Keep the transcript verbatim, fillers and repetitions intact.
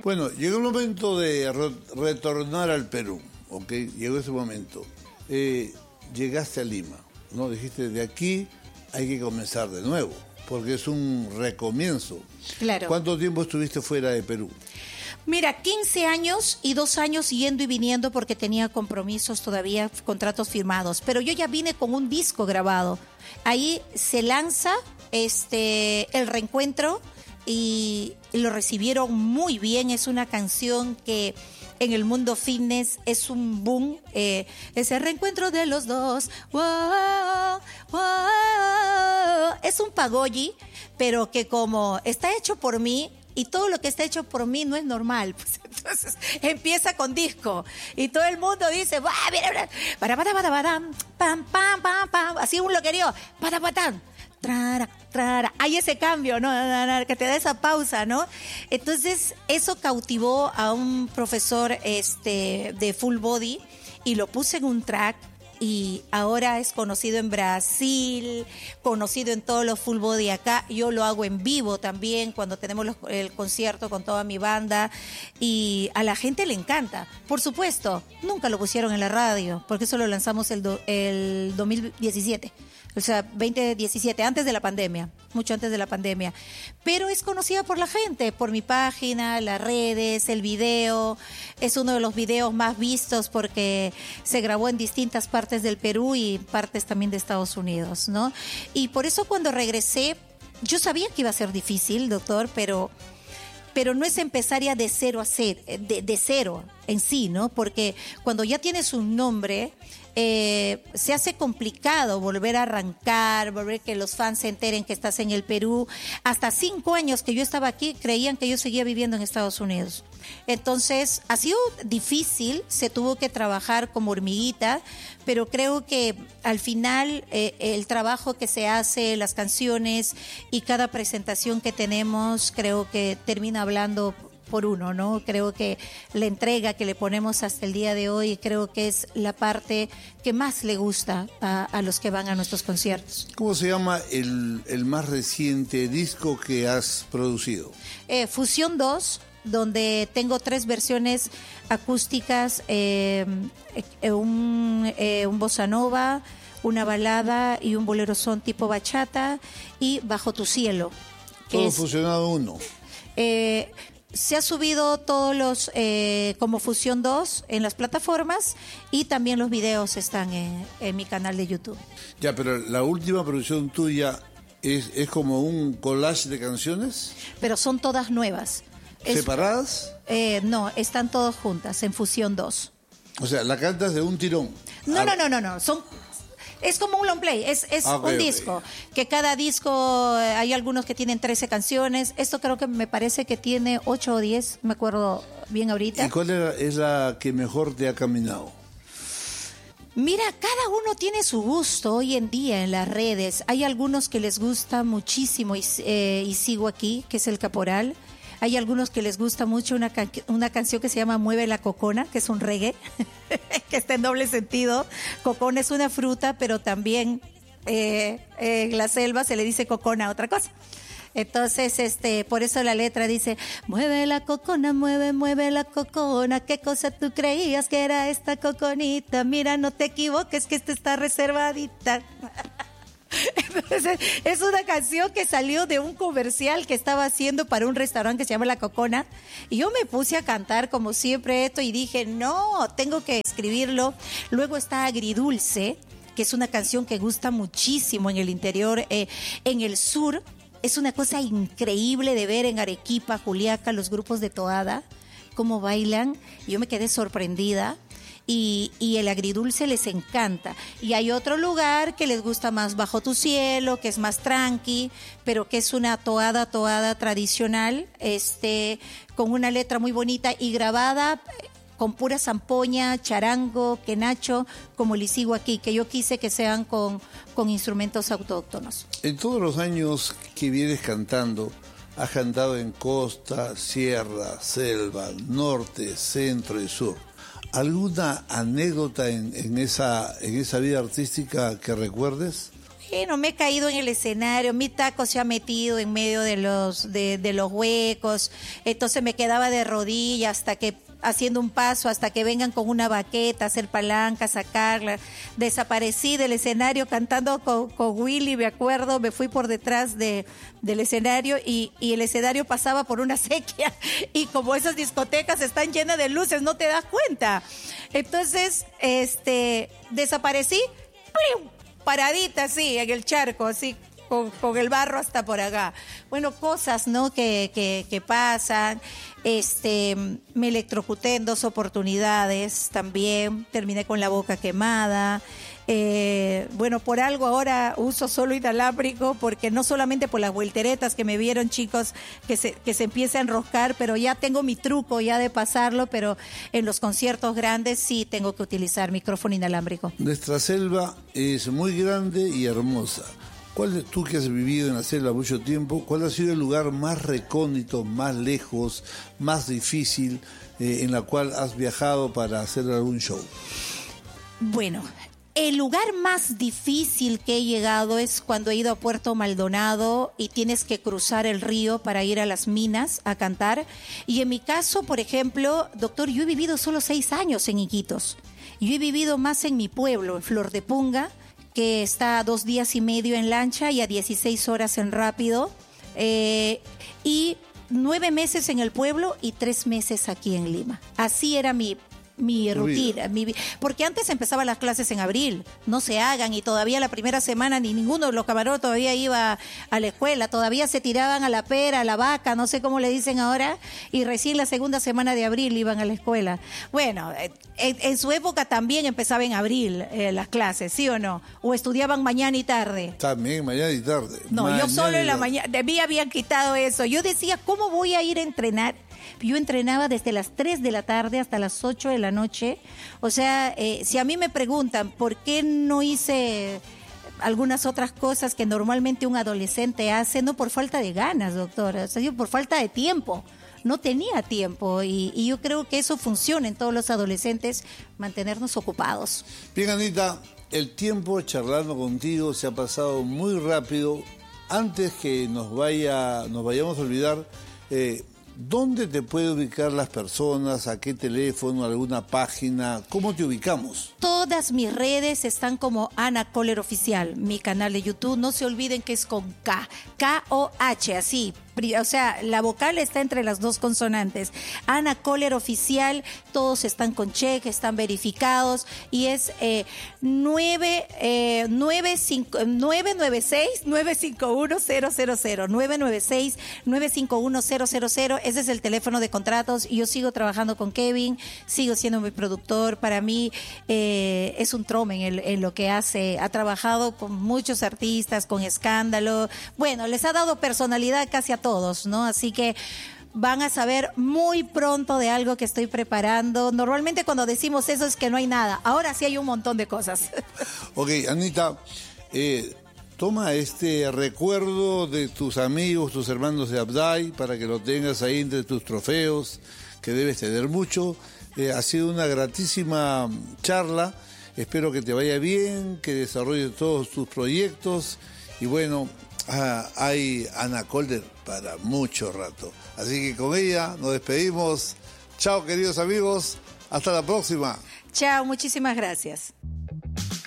Bueno, llegó el momento de re retornar al Perú, ¿ok? Llegó ese momento. Eh, llegaste a Lima, ¿no? Dijiste, de aquí hay que comenzar de nuevo, porque es un recomienzo. Claro. ¿Cuánto tiempo estuviste fuera de Perú? Mira, quince años y dos años yendo y viniendo porque tenía compromisos todavía, contratos firmados. Pero yo ya vine con un disco grabado. Ahí se lanza este el reencuentro y lo recibieron muy bien. Es una canción que en el mundo fitness es un boom. Eh, ese reencuentro de los dos. Wow, wow. Es un pagolli, pero que como está hecho por mí, y todo lo que está hecho por mí no es normal. Pues entonces empieza con disco y todo el mundo dice, ¡va, mira, mira! Para, para, para, para, pam, pam, pam, pam, así un loquerío, para, para, trara, trara. Hay ese cambio, ¿no? Que te da esa pausa, ¿no? Entonces, eso cautivó a un profesor este, de full body y lo puse en un track. Y ahora es conocido en Brasil, conocido en todos los full body acá. Yo lo hago en vivo también cuando tenemos los, el concierto con toda mi banda y a la gente le encanta. Por supuesto, nunca lo pusieron en la radio porque eso lo lanzamos el, do, el dos mil diecisiete. O sea, veinte diecisiete, antes de la pandemia, mucho antes de la pandemia. Pero es conocida por la gente, por mi página, las redes, el video. Es uno de los videos más vistos porque se grabó en distintas partes del Perú y partes también de Estados Unidos, ¿no? Y por eso cuando regresé, yo sabía que iba a ser difícil, doctor, pero... pero no es empezar ya de cero a cero, de, de cero en sí, ¿no? Porque cuando ya tienes un nombre, eh, se hace complicado volver a arrancar, volver que los fans se enteren que estás en el Perú. Hasta cinco años que yo estaba aquí, creían que yo seguía viviendo en Estados Unidos. Entonces, ha sido difícil, se tuvo que trabajar como hormiguita, pero creo que al final eh, el trabajo que se hace, las canciones y cada presentación que tenemos, creo que termina hablando por uno, ¿no? Creo que la entrega que le ponemos hasta el día de hoy, creo que es la parte que más le gusta a, a los que van a nuestros conciertos. ¿Cómo se llama el, el más reciente disco que has producido? Eh, Fusión dos, donde tengo tres versiones acústicas, eh, eh, un, eh, un bossa nova, una balada y un bolero son tipo bachata y Bajo tu cielo. Todo es, fusionado uno. Eh, se ha subido todos los eh, como Fusión dos en las plataformas y también los videos están en, en mi canal de YouTube. Ya, pero la última producción tuya es, es como un collage de canciones. Pero son todas nuevas. Es, ¿Separadas? Eh, no, están todas juntas en Fusión dos. O sea, la cantas de un tirón. No, ah, no, no, no, no. Son, es como un long play, es, es ah, okay, un okay. disco. Que cada disco, eh, hay algunos que tienen trece canciones. Esto creo que me parece que tiene ocho o diez, me acuerdo bien ahorita. ¿Y cuál era, es la que mejor te ha caminado? Mira, cada uno tiene su gusto hoy en día en las redes. Hay algunos que les gusta muchísimo y, eh, y sigo aquí, que es el Caporal. Hay algunos que les gusta mucho una, can una canción que se llama Mueve la Cocona, que es un reggae, que está en doble sentido. Cocona es una fruta, pero también eh, eh, en la selva se le dice cocona a otra cosa. Entonces, este, por eso la letra dice, mueve la cocona, mueve, mueve la cocona, ¿qué cosa tú creías que era esta coconita? Mira, no te equivoques que esta está reservadita. Entonces, es una canción que salió de un comercial que estaba haciendo para un restaurante que se llama La Cocona y yo me puse a cantar como siempre esto y dije, no, tengo que escribirlo. Luego está Agridulce, que es una canción que gusta muchísimo en el interior, eh, en el sur. Es una cosa increíble de ver en Arequipa, Juliaca, los grupos de toada, cómo bailan. Yo me quedé sorprendida. Y, y el agridulce les encanta. Y hay otro lugar que les gusta más Bajo tu cielo, que es más tranqui, pero que es una toada, toada tradicional, este, con una letra muy bonita y grabada con pura zampoña, charango, quenacho, como les sigo aquí, que yo quise que sean con, con instrumentos autóctonos. En todos los años que vienes cantando, has cantado en costa, sierra, selva, norte, centro y sur. ¿Alguna anécdota en, en, esa, en esa vida artística que recuerdes? bueno, me he caído en el escenario, mi taco se ha metido en medio de los, de, de los huecos, entonces me quedaba de rodillas hasta que haciendo un paso hasta que vengan con una baqueta, hacer palanca, sacarla. Desaparecí del escenario cantando con, con Willy, me acuerdo, me fui por detrás de, del escenario y, y el escenario pasaba por una sequía y como esas discotecas están llenas de luces, no te das cuenta. Entonces, este, desaparecí, paradita así, en el charco, así, Con, con el barro hasta por acá. Bueno, cosas, ¿no? Que, que, que pasan. Este, me electrocuté en dos oportunidades también. Terminé con la boca quemada. Eh, bueno, por algo ahora uso solo inalámbrico, porque no solamente por las volteretas que me vieron, chicos, que se, que se empieza a enroscar, pero ya tengo mi truco ya de pasarlo, pero en los conciertos grandes sí tengo que utilizar micrófono inalámbrico. Nuestra selva es muy grande y hermosa. ¿Cuál, tú que has vivido en la selva mucho tiempo, cuál ha sido el lugar más recóndito, más lejos, más difícil eh, en la cual has viajado para hacer algún show? Bueno, el lugar más difícil que he llegado es cuando he ido a Puerto Maldonado y tienes que cruzar el río para ir a las minas a cantar. Y en mi caso, por ejemplo, doctor, yo he vivido solo seis años en Iquitos. Yo he vivido más en mi pueblo, en Flor de Punga, que está a dos días y medio en lancha y a dieciséis horas en rápido, eh, y nueve meses en el pueblo y tres meses aquí en Lima. Así era mi mi rutina, mi, porque antes empezaba las clases en abril, no se hagan, y todavía la primera semana ni ninguno de los camarones todavía iba a la escuela, todavía se tiraban a la pera, a la vaca, no sé cómo le dicen ahora, y recién la segunda semana de abril iban a la escuela. Bueno, en, en su época también empezaba en abril eh, las clases, ¿sí o no? O estudiaban mañana y tarde. También mañana y tarde. No, mañana yo solo en la mañana, de mí habían quitado eso. Yo decía, ¿cómo voy a ir a entrenar? Yo entrenaba desde las tres de la tarde hasta las ocho de la noche. O sea, eh, si a mí me preguntan por qué no hice algunas otras cosas que normalmente un adolescente hace, no por falta de ganas, doctora, o sea, por falta de tiempo. No tenía tiempo y, y yo creo que eso funciona en todos los adolescentes, mantenernos ocupados. Bien, Anita, el tiempo charlando contigo se ha pasado muy rápido. Antes que nos vaya, nos vayamos a olvidar, eh, ¿dónde te puede ubicar las personas? ¿A qué teléfono? ¿Alguna página? ¿Cómo te ubicamos? Todas mis redes están como Ana Koller Oficial, mi canal de YouTube. No se olviden que es con K, K O H, así. O sea, la vocal está entre las dos consonantes. Ana Koller Oficial, todos están con check, están verificados y es eh, nueve nueve nueve seis nueve cinco uno cero cero cero nueve nueve seis nueve cinco uno cero cero cero. Ese es el teléfono de contratos y yo sigo trabajando con Kevin, sigo siendo mi productor. Para mí eh, es un trome en, el, en lo que hace. Ha trabajado con muchos artistas, con Escándalo. Bueno, les ha dado personalidad casi a todos, ¿no? Así que van a saber muy pronto de algo que estoy preparando. Normalmente cuando decimos eso es que no hay nada. Ahora sí hay un montón de cosas. Ok, Anita, eh, toma este recuerdo de tus amigos, tus hermanos de Abday, para que lo tengas ahí entre tus trofeos, que debes tener mucho. Eh, ha sido una gratísima charla. Espero que te vaya bien, que desarrolles todos tus proyectos. Y bueno, ah, hay Ana Koller para mucho rato. Así que con ella nos despedimos. Chao, queridos amigos. Hasta la próxima. Chao, muchísimas gracias.